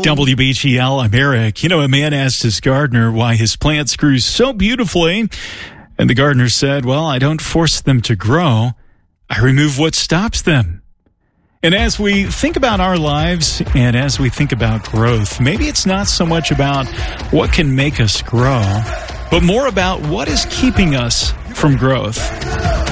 WBGL, I'm Eric. You know, a man asked his gardener why his plants grew so beautifully, and the gardener said, well, I don't force them to grow. I remove what stops them. And as we think about our lives and as we think about growth, maybe it's not so much about what can make us grow, but more about what is keeping us from growth.